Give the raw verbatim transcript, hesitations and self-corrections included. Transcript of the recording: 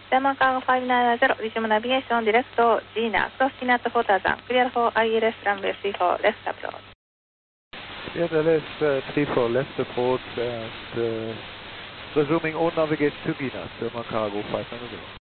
German Cargo five nine zero, resume navigation direct to Gina, crossing at Hotazan, clear for I L S runway three four, left approach. Yeah, L S uh, three four, left approach and uh, resuming all navigation to Gina, German Cargo five nine zero.